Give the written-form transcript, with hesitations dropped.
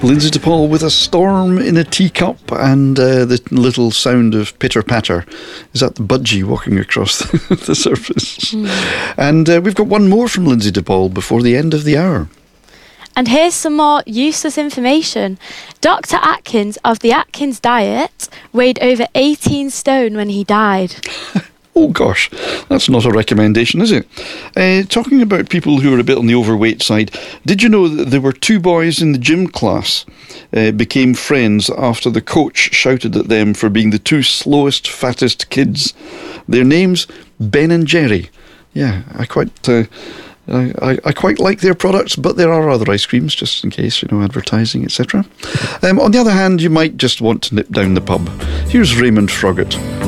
Lindsay DePaul with A Storm in a Teacup, and the little sound of pitter-patter. Is that the budgie walking across the surface? And we've got one more from Lindsay DePaul before the end of the hour. And here's some more useless information. Dr. Atkins of the Atkins diet weighed over 18 stone when he died. Oh gosh, that's not a recommendation, is it? Talking about people who are a bit on the overweight side, did you know that there were two boys in the gym class became friends after the coach shouted at them for being the two slowest, fattest kids? Their names, Ben and Jerry. Yeah, I quite like their products, but there are other ice creams, just in case, advertising, etc. On the other hand, you might just want to nip down the pub. Here's Raymond Froggatt.